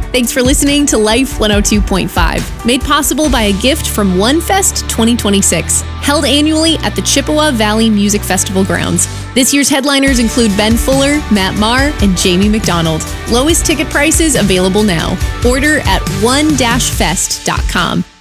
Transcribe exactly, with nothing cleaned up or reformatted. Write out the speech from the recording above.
Thanks for listening to Life one oh two point five, made possible by a gift from OneFest twenty twenty-six, held annually at the Chippewa Valley Music Festival grounds. This year's headliners include Ben Fuller, Matt Maher, and Jamie McDonald. Lowest ticket prices available now. Order at one dash fest dot com.